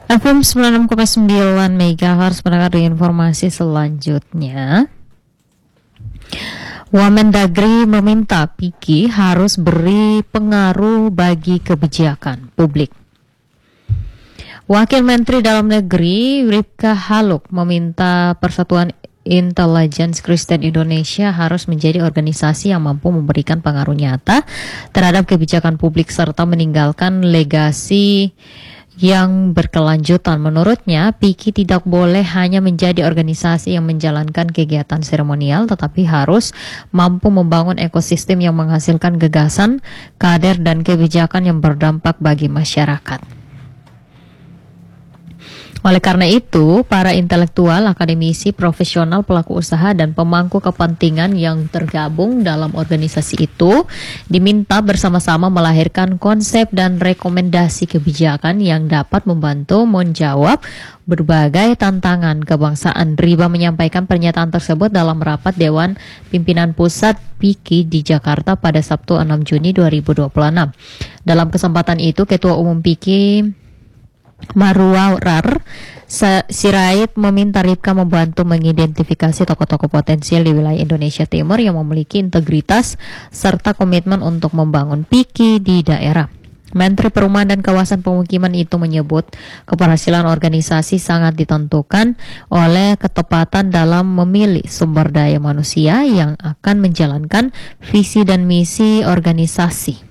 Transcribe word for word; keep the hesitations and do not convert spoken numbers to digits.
F M sembilan puluh enam koma sembilan MHz mendengar informasi selanjutnya. Wamendagri meminta P I K I harus beri pengaruh bagi kebijakan publik. Wakil Menteri Dalam Negeri Rifka Haluk meminta Persatuan Intelligence Kristen Indonesia harus menjadi organisasi yang mampu memberikan pengaruh nyata terhadap kebijakan publik serta meninggalkan legasi yang berkelanjutan. Menurutnya, P I K I tidak boleh hanya menjadi organisasi yang menjalankan kegiatan seremonial, tetapi harus mampu membangun ekosistem yang menghasilkan gagasan, kader, dan kebijakan yang berdampak bagi masyarakat. Oleh karena itu, para intelektual, akademisi, profesional, pelaku usaha, dan pemangku kepentingan yang tergabung dalam organisasi itu diminta bersama-sama melahirkan konsep dan rekomendasi kebijakan yang dapat membantu menjawab berbagai tantangan kebangsaan. Riba menyampaikan pernyataan tersebut dalam rapat Dewan Pimpinan Pusat P I K I di Jakarta pada Sabtu enam Juni dua ribu dua puluh enam. Dalam kesempatan itu, Ketua Umum P I K I Marwarar Sirait meminta Rifka membantu mengidentifikasi tokoh-tokoh potensial di wilayah Indonesia Timur yang memiliki integritas serta komitmen untuk membangun P I K I di daerah. Menteri Perumahan dan Kawasan Pemukiman itu menyebut keberhasilan organisasi sangat ditentukan oleh ketepatan dalam memilih sumber daya manusia yang akan menjalankan visi dan misi organisasi.